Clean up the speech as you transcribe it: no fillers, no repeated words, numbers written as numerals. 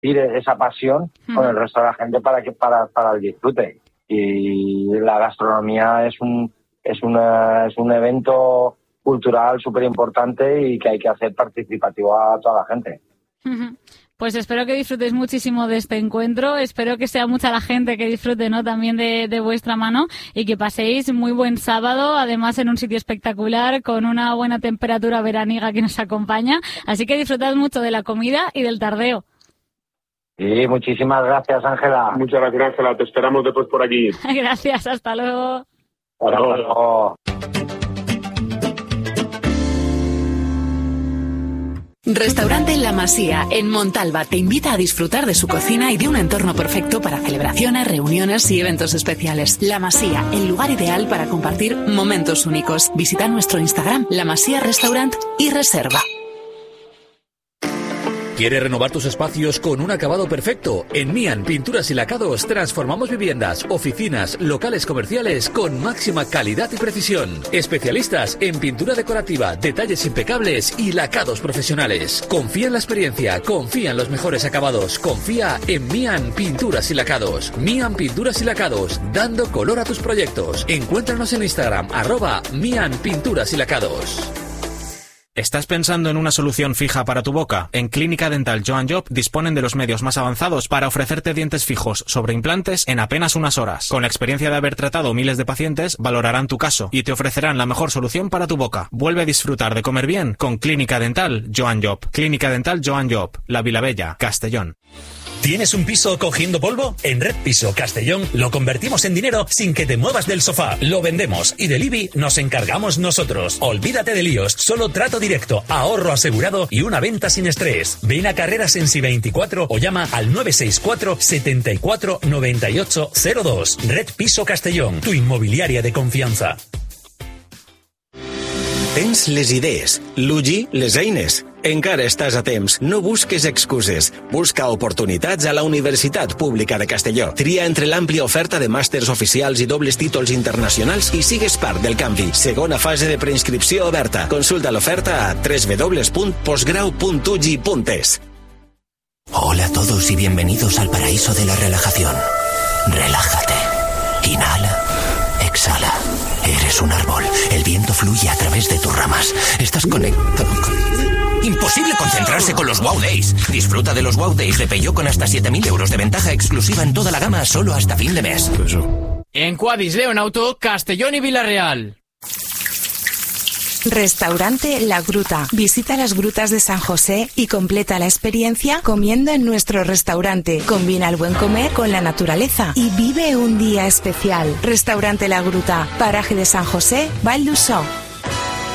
compartir esa pasión con el resto de la gente para el disfrute. Y la gastronomía es un evento cultural súper importante y que hay que hacer participativo a toda la gente. Pues espero que disfrutéis muchísimo de este encuentro, espero que sea mucha la gente que disfrute, ¿no?, también de vuestra mano, y que paséis muy buen sábado, además en un sitio espectacular, con una buena temperatura veraniega que nos acompaña, así que disfrutad mucho de la comida y del tardeo. Sí, muchísimas gracias, Ángela. Muchas gracias, Ángela, te esperamos después por aquí. Gracias, hasta luego. Hasta luego. Restaurante La Masía, en Montalba, te invita a disfrutar de su cocina y de un entorno perfecto para celebraciones, reuniones y eventos especiales. La Masía, el lugar ideal para compartir momentos únicos. Visita nuestro Instagram, La Masía Restaurant, y reserva. ¿Quieres renovar tus espacios con un acabado perfecto? En Mian Pinturas y Lacados transformamos viviendas, oficinas, locales comerciales con máxima calidad y precisión. Especialistas en pintura decorativa, detalles impecables y lacados profesionales. Confía en la experiencia, confía en los mejores acabados, confía en Mian Pinturas y Lacados. Mian Pinturas y Lacados, dando color a tus proyectos. Encuéntranos en Instagram, @Mian Pinturas y Lacados. ¿Estás pensando en una solución fija para tu boca? En Clínica Dental Joan Job disponen de los medios más avanzados para ofrecerte dientes fijos sobre implantes en apenas unas horas. Con la experiencia de haber tratado miles de pacientes, valorarán tu caso y te ofrecerán la mejor solución para tu boca. Vuelve a disfrutar de comer bien con Clínica Dental Joan Job. Clínica Dental Joan Job, La Vilavella, Castellón. ¿Tienes un piso cogiendo polvo? En Red Piso Castellón lo convertimos en dinero sin que te muevas del sofá. Lo vendemos y del IBI nos encargamos nosotros. Olvídate de líos, solo trato directo, ahorro asegurado y una venta sin estrés. Ven a Carreras en Si24 o llama al 964 74 98 02. Red Piso Castellón, tu inmobiliaria de confianza. Tens les idees, l'UGI les eines. Encara estàs a temps, no busques excuses. Busca oportunitats a la Universitat Pública de Castelló. Tria entre l'àmplia oferta de màsters oficials i dobles títols internacionals i sigues part del canvi. Segona fase de preinscripció oberta. Consulta l'oferta a www.posgrau.ugi.es. Hola a todos y bienvenidos al paraíso de la relajación. Relájate. Inhala. Exhala. Eres un árbol. El viento fluye a través de tus ramas. Estás conectado con... Imposible concentrarse con los Wow Days. Disfruta de los Wow Days de Peugeot con hasta 7.000 euros de ventaja exclusiva en toda la gama solo hasta fin de mes. En Quadis León Auto, Castellón y Villarreal. Restaurante La Gruta. Visita las grutas de San José y completa la experiencia comiendo en nuestro restaurante. Combina el buen comer con la naturaleza y vive un día especial. Restaurante La Gruta, paraje de San José, Val d'Uixó.